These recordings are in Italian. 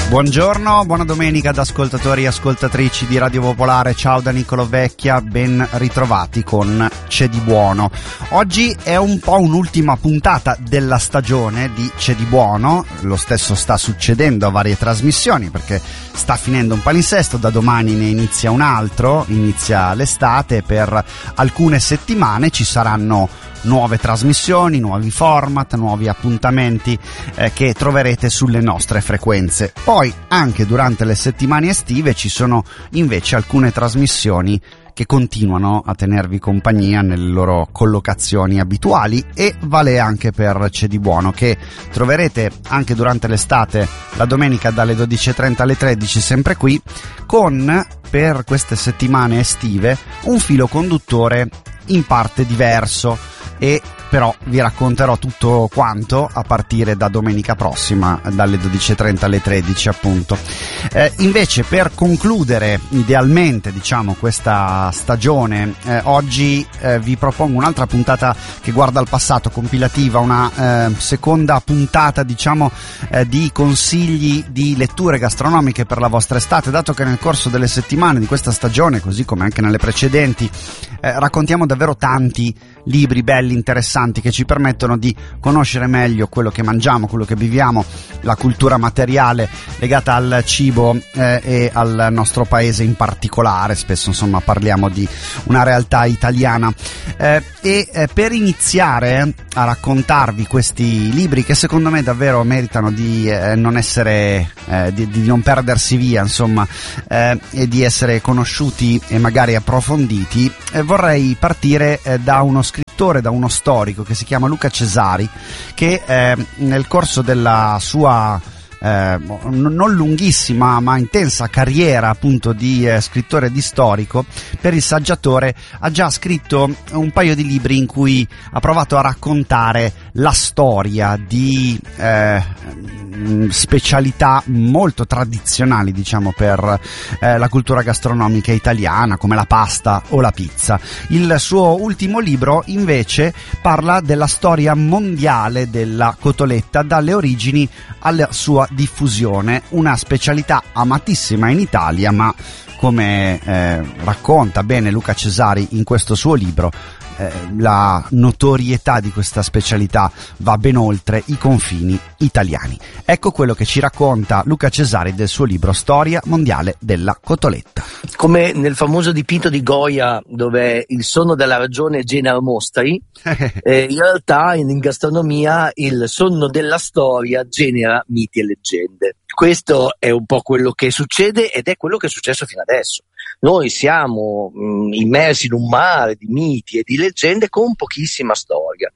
Buongiorno, buona domenica ad ascoltatori e ascoltatrici di Radio Popolare. Ciao da Niccolò Vecchia, ben ritrovati con C'è di buono. Oggi è un po' un'ultima puntata della stagione di C'è di buono. Lo stesso sta succedendo a varie trasmissioni perché sta finendo un palinsesto, da domani ne inizia un altro, inizia l'estate. Per alcune settimane ci saranno nuove trasmissioni, nuovi format, nuovi appuntamenti che troverete sulle nostre frequenze. Poi anche durante le settimane estive ci sono invece alcune trasmissioni che continuano a tenervi compagnia nelle loro collocazioni abituali, e vale anche per C'è di buono, che troverete anche durante l'estate la domenica dalle 12.30 alle 13, sempre qui, con, per queste settimane estive, un filo conduttore in parte diverso, e però vi racconterò tutto quanto a partire da domenica prossima dalle 12.30 alle 13 appunto. Invece, per concludere idealmente questa stagione, oggi vi propongo un'altra puntata che guarda al passato, compilativa, una seconda puntata di consigli di letture gastronomiche per la vostra estate, dato che nel corso delle settimane di questa stagione, così come anche nelle precedenti, raccontiamo davvero tanti libri belli, interessanti, che ci permettono di conoscere meglio quello che mangiamo, quello che viviamo, la cultura materiale legata al cibo e al nostro paese in particolare. Spesso parliamo di una realtà italiana, per iniziare a raccontarvi questi libri, che secondo me davvero meritano di non essere di non perdersi via, e di essere conosciuti e magari approfonditi, vorrei partire da uno scrittore, da uno storico che si chiama Luca Cesari, che nel corso della sua non lunghissima ma intensa carriera appunto di scrittore e di storico, per il saggiatore ha già scritto un paio di libri in cui ha provato a raccontare la storia di specialità molto tradizionali per la cultura gastronomica italiana, come la pasta o la pizza. Il suo ultimo libro invece parla della storia mondiale della cotoletta, dalle origini alla sua diffusione, una specialità amatissima in Italia, ma come racconta bene Luca Cesari in questo suo libro, la notorietà di questa specialità va ben oltre i confini italiani. Ecco quello che ci racconta Luca Cesari del suo libro Storia mondiale della cotoletta. Come nel famoso dipinto di Goya, dove il sonno della ragione genera mostri, in realtà in gastronomia il sonno della storia genera miti e leggende. Questo è un po' quello che succede, ed è quello che è successo fino adesso. Noi siamo immersi in un mare di miti e di leggende con pochissima storia,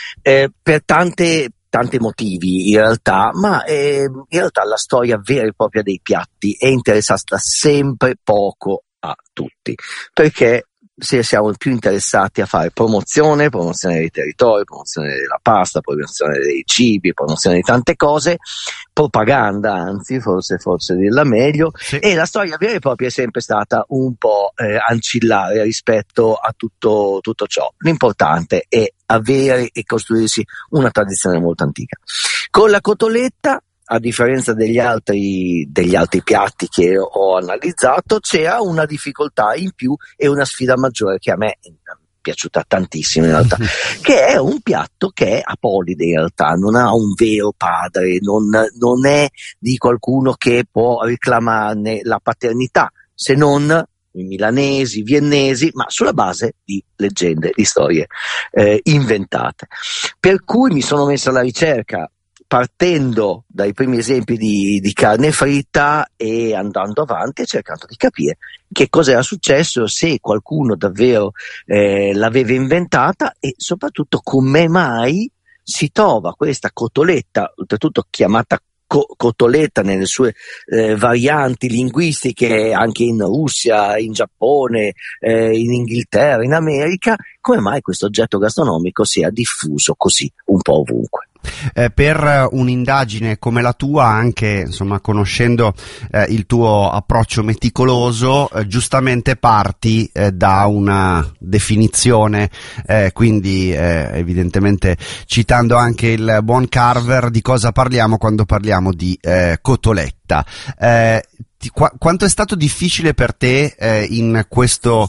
per tanti motivi in realtà, ma in realtà la storia vera e propria dei piatti è interessata sempre poco a tutti, perché se siamo più interessati a fare promozione dei territori, promozione della pasta, promozione dei cibi, promozione di tante cose, propaganda, anzi, forse dirla meglio, sì. E la storia vera e propria è sempre stata un po' ancillare rispetto a tutto ciò. L'importante è avere e costruirsi una tradizione molto antica. Con la cotoletta, a differenza degli altri piatti che ho analizzato, c'era una difficoltà in più e una sfida maggiore che a me è piaciuta tantissimo in realtà, che è un piatto che è apolide in realtà, non ha un vero padre, non è di qualcuno che può reclamarne la paternità, se non i milanesi, i viennesi, ma sulla base di leggende, di storie inventate. Per cui mi sono messo alla ricerca, partendo dai primi esempi di carne fritta e andando avanti e cercando di capire che cosa era successo, se qualcuno davvero l'aveva inventata, e soprattutto come mai si trova questa cotoletta, oltretutto chiamata cotoletta nelle sue varianti linguistiche, anche in Russia, in Giappone, in Inghilterra, in America, come mai questo oggetto gastronomico si è diffuso così un po' ovunque. Per un'indagine come la tua, anche insomma conoscendo il tuo approccio meticoloso, giustamente parti da una definizione, quindi evidentemente citando anche il buon Carver, di cosa parliamo quando parliamo di cotoletta. Quanto è stato difficile per te in questo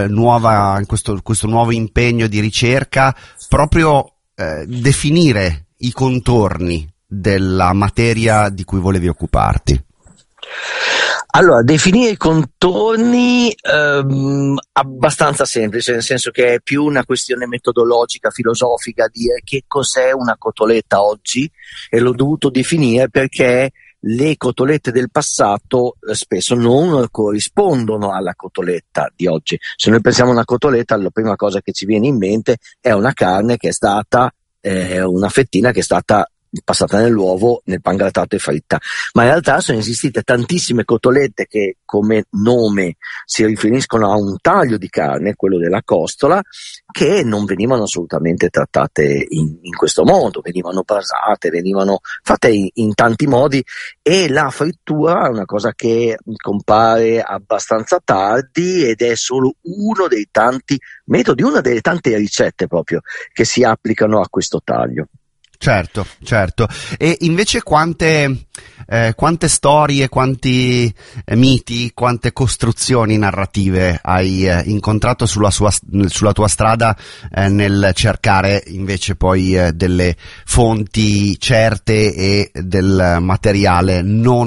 nuovo impegno di ricerca proprio definire i contorni della materia di cui volevi occuparti? Allora, definire i contorni abbastanza semplice, nel senso che è più una questione metodologica, filosofica, dire che cos'è una cotoletta oggi, e l'ho dovuto definire perché le cotolette del passato spesso non corrispondono alla cotoletta di oggi. Se noi pensiamo a una cotoletta, la prima cosa che ci viene in mente è una carne che è stata una fettina che è stata passata nell'uovo, nel pangrattato e fritta, ma in realtà sono esistite tantissime cotolette che come nome si riferiscono a un taglio di carne, quello della costola, che non venivano assolutamente trattate in questo modo, venivano brasate, venivano fatte in tanti modi, e la frittura è una cosa che compare abbastanza tardi ed è solo uno dei tanti metodi, una delle tante ricette proprio che si applicano a questo taglio. Certo. E invece quante storie, quanti miti, quante costruzioni narrative hai incontrato sulla tua strada nel cercare invece poi delle fonti certe e del materiale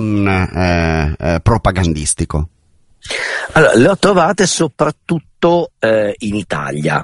non propagandistico? Allora, le ho trovate soprattutto in Italia.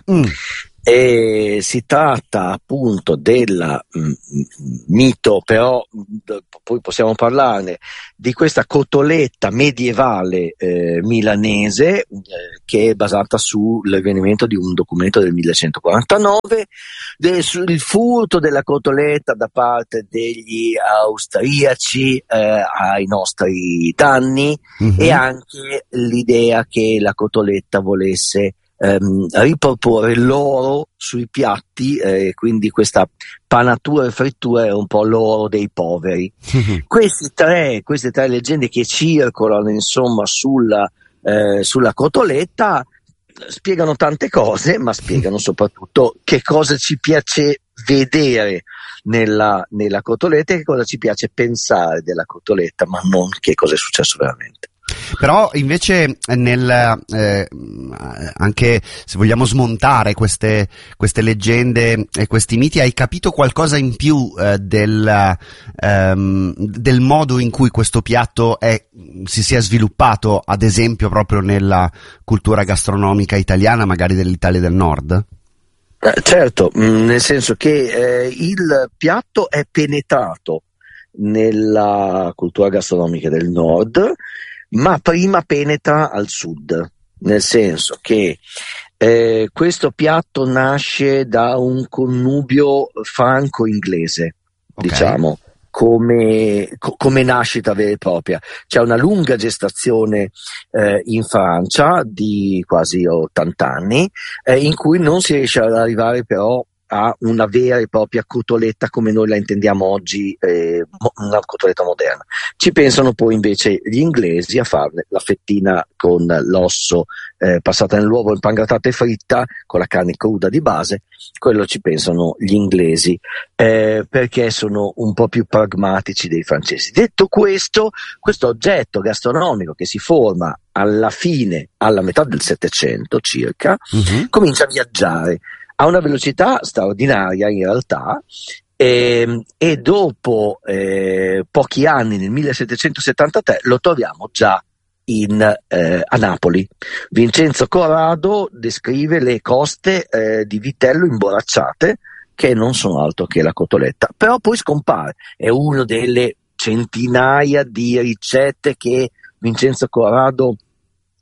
E si tratta appunto del mito, però poi possiamo parlarne, di questa cotoletta medievale milanese che è basata sull'avvenimento di un documento del 1149, il furto della cotoletta da parte degli austriaci ai nostri danni, e anche l'idea che la cotoletta volesse riproporre l'oro sui piatti, quindi questa panatura e frittura è un po' l'oro dei poveri. Queste tre leggende che circolano insomma sulla cotoletta spiegano tante cose, ma spiegano soprattutto che cosa ci piace vedere nella cotoletta e che cosa ci piace pensare della cotoletta, ma non che cosa è successo veramente. Però invece anche se vogliamo smontare queste leggende e questi miti, hai capito qualcosa in più del modo in cui questo piatto si sia sviluppato, ad esempio proprio nella cultura gastronomica italiana, magari dell'Italia del Nord? Certo, nel senso che il piatto è penetrato nella cultura gastronomica del Nord, ma prima penetra al sud, nel senso che questo piatto nasce da un connubio franco-inglese, okay, diciamo, come nascita vera e propria. C'è una lunga gestazione in Francia di quasi 80 anni, in cui non si riesce ad arrivare però a una vera e propria cotoletta come noi la intendiamo oggi, una cotoletta moderna. Ci pensano poi invece gli inglesi a farne la fettina con l'osso passata nell'uovo, impangrattata e fritta con la carne cruda di base. Quello ci pensano gli inglesi perché sono un po' più pragmatici dei francesi. Detto questo oggetto gastronomico che si forma alla metà del Settecento circa, comincia a viaggiare a una velocità straordinaria in realtà, e dopo pochi anni, nel 1773, lo troviamo già a Napoli. Vincenzo Corrado descrive le coste di vitello imborracciate, che non sono altro che la cotoletta, però poi scompare. È una delle centinaia di ricette che Vincenzo Corrado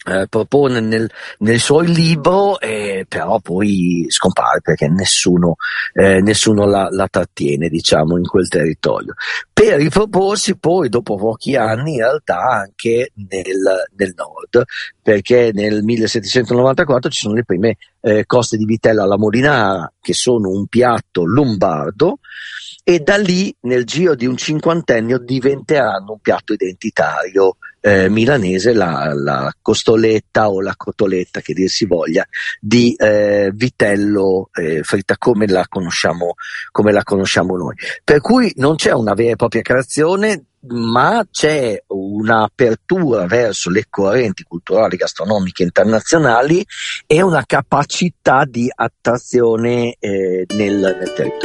propone nel suo libro, però poi scompare perché nessuno la trattiene, diciamo, in quel territorio, per riproporsi poi dopo pochi anni in realtà anche nel nord, perché nel 1794 ci sono le prime coste di vitella alla molinara, che sono un piatto lombardo, e da lì nel giro di un cinquantennio diventeranno un piatto identitario milanese, la costoletta o la cotoletta, che dir si voglia, di vitello fritta come la conosciamo noi. Per cui non c'è una vera e propria creazione, ma c'è un'apertura verso le correnti culturali gastronomiche internazionali e una capacità di attrazione nel territorio.